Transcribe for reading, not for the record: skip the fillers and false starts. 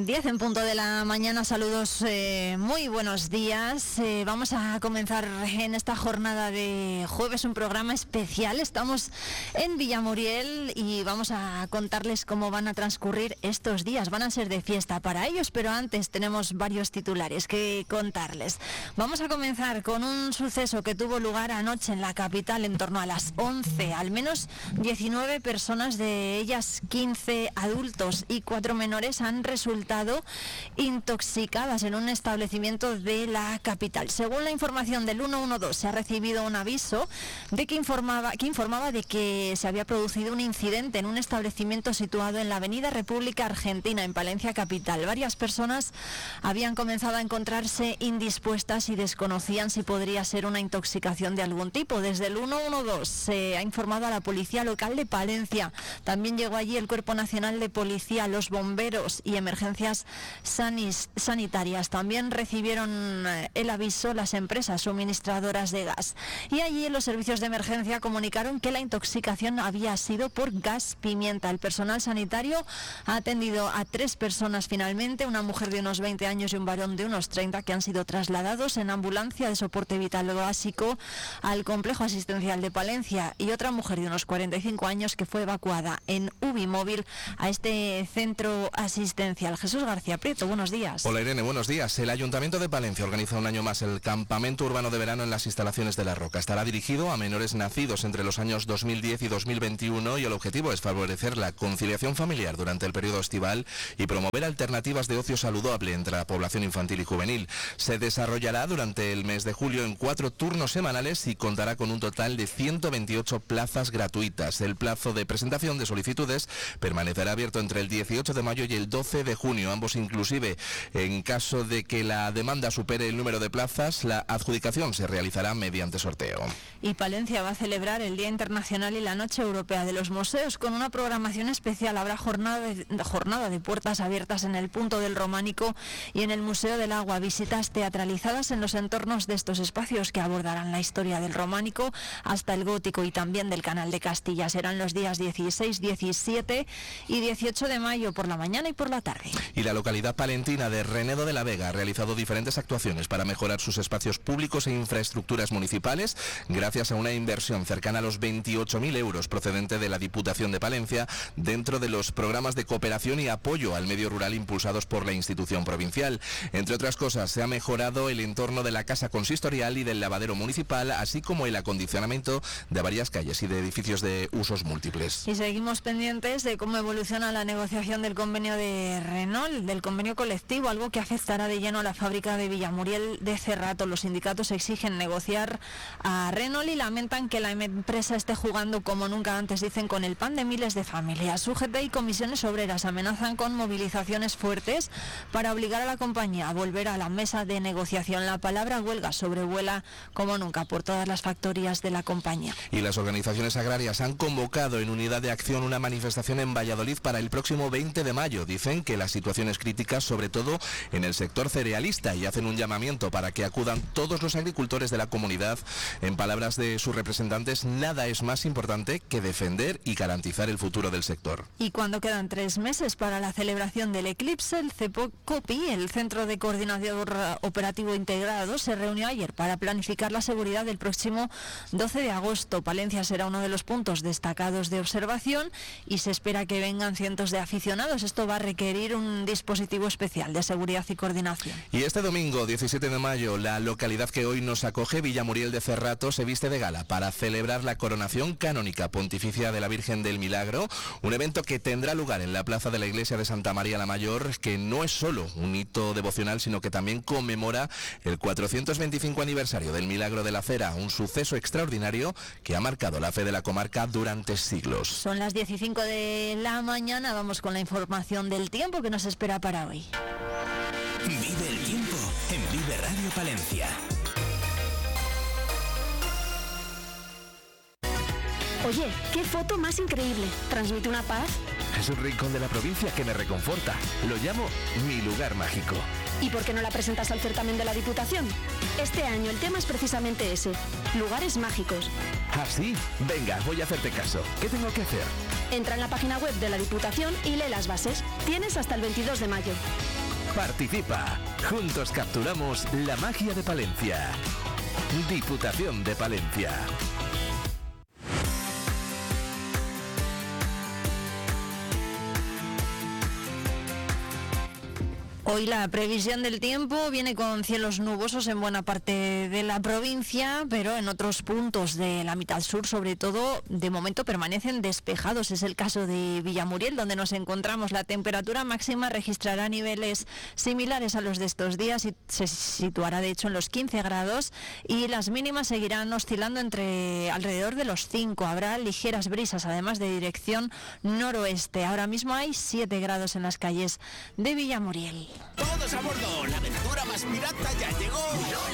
10 en punto de la mañana, saludos, muy buenos días. Vamos a comenzar en esta jornada de jueves un programa especial. Estamos en Villamuriel y vamos a contarles cómo van a transcurrir estos días. Van a ser de fiesta para ellos, pero antes tenemos varios titulares que contarles. Vamos a comenzar con un suceso que tuvo lugar anoche en la capital en torno a las 11. Al menos 19 personas, de ellas 15 adultos y 4 menores, han resultado intoxicadas en un establecimiento de la capital. Según la información del 112, se ha recibido un aviso de que informaba de que se había producido un incidente en un establecimiento situado en la avenida República Argentina, en Palencia capital. Varias personas habían comenzado a encontrarse indispuestas y desconocían si podría ser una intoxicación de algún tipo. Desde el 112 se ha informado a la Policía Local de Palencia. También llegó allí el Cuerpo Nacional de Policía, los bomberos y emergencias sanitarias. También recibieron el aviso las empresas suministradoras de gas. Y allí los servicios de emergencia comunicaron que la intoxicación había sido por gas pimienta. El personal sanitario ha atendido a 3 personas finalmente, una mujer de unos 20 años y un varón de unos 30, que han sido trasladados en ambulancia de soporte vital básico al complejo asistencial de Palencia, y otra mujer de unos 45 años que fue evacuada en UBI móvil a este centro asistencial. Jesús García Prieto, buenos días. Hola Irene, buenos días. El Ayuntamiento de Palencia organiza un año más el Campamento Urbano de Verano en las instalaciones de La Roca. Estará dirigido a menores nacidos entre los años 2010 y 2021 y el objetivo es favorecer la conciliación familiar durante el periodo estival y promover alternativas de ocio saludable entre la población infantil y juvenil. Se desarrollará durante el mes de julio en 4 turnos semanales y contará con un total de 128 plazas gratuitas. El plazo de presentación de solicitudes permanecerá abierto entre el 18 de mayo y el 12 de junio, ambos inclusive. En caso de que la demanda supere el número de plazas, la adjudicación se realizará mediante sorteo. Y Palencia va a celebrar el Día Internacional y la Noche Europea de los Museos con una programación especial. Habrá jornada de puertas abiertas en el Punto del Románico y en el Museo del Agua, visitas teatralizadas en los entornos de estos espacios que abordarán la historia del románico hasta el gótico y también del Canal de Castilla. Serán los días 16, 17 y 18 de mayo por la mañana y por la tarde. Y la localidad palentina de Renedo de la Vega ha realizado diferentes actuaciones para mejorar sus espacios públicos e infraestructuras municipales gracias a una inversión cercana a los 28.000 euros procedente de la Diputación de Palencia dentro de los programas de cooperación y apoyo al medio rural impulsados por la institución provincial. Entre otras cosas, se ha mejorado el entorno de la casa consistorial y del lavadero municipal, así como el acondicionamiento de varias calles y de edificios de usos múltiples. Y seguimos pendientes de cómo evoluciona la negociación del convenio de Renault, del convenio colectivo, algo que afectará de lleno a la fábrica de Villamuriel de Cerrato. Los sindicatos exigen negociar a Renault y lamentan que la empresa esté jugando como nunca antes, dicen, con el pan de miles de familias. UGT y comisiones obreras amenazan con movilizaciones fuertes para obligar a la compañía a volver a la mesa de negociación. La palabra huelga sobrevuela como nunca por todas las factorías de la compañía. Y las organizaciones agrarias han convocado en unidad de acción una manifestación en Valladolid para el próximo 20 de mayo. Dicen que la situación es crítica, sobre todo en el sector cerealista, y hacen un llamamiento para que acudan todos los agricultores de la comunidad. En palabras de sus representantes, nada es más importante que defender y garantizar el futuro del sector. Y cuando quedan 3 meses para la celebración del eclipse, el CEPOCOPI, el Centro de Coordinador Operativo Integrado, se reunió ayer para planificar la seguridad del próximo 12 de agosto. Palencia será uno de los puntos destacados de observación y se espera que vengan cientos de aficionados. Esto va a requerir un dispositivo especial de seguridad y coordinación. Y este domingo, 17 de mayo, la localidad que hoy nos acoge, Villamuriel de Cerrato, se viste de gala para celebrar la coronación canónica pontificia de la Virgen del Milagro, un evento que tendrá lugar en la plaza de la iglesia de Santa María la Mayor, que no es solo un hito devocional, sino que también conmemora el 425 aniversario del Milagro de la Cera, un suceso extraordinario que ha marcado la fe de la comarca durante siglos. Son las 10:05 de la mañana, vamos con la información del tiempo que nos espera para hoy. Vive el tiempo en Vive Radio Palencia. Oye, qué foto más increíble. ¿Transmite una paz? Es un rincón de la provincia que me reconforta. Lo llamo mi lugar mágico. ¿Y por qué no la presentas al certamen de la Diputación? Este año el tema es precisamente ese, lugares mágicos. ¿Ah, sí? Venga, voy a hacerte caso. ¿Qué tengo que hacer? Entra en la página web de la Diputación y lee las bases. Tienes hasta el 22 de mayo. Participa. Juntos capturamos la magia de Palencia. Diputación de Palencia. Hoy la previsión del tiempo viene con cielos nubosos en buena parte de la provincia, pero en otros puntos de la mitad sur, sobre todo, de momento permanecen despejados. Es el caso de Villamuriel, donde nos encontramos. La temperatura máxima registrará niveles similares a los de estos días y se situará, de hecho, en los 15 grados, y las mínimas seguirán oscilando entre alrededor de los 5. Habrá ligeras brisas, además de dirección noroeste. Ahora mismo hay 7 grados en las calles de Villamuriel. ¡Todos a bordo! ¡La aventura más pirata ya llegó!